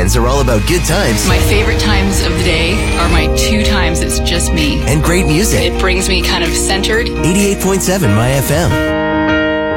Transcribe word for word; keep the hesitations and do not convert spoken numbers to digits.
weekends are all about good times. My favorite times of the day are my two times it's just me. And great music. It brings me kind of centered. eighty-eight point seven My F M.